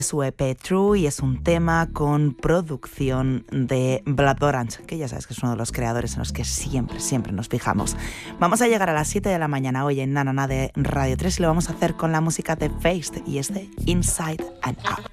Su EP True y es un tema con producción de Blood Orange, que ya sabes que es uno de los creadores en los que siempre nos fijamos. Vamos a llegar a las 7 de la mañana hoy en Na Na Na de Radio 3 y lo vamos a hacer con la música de Feist y es de Inside and Out.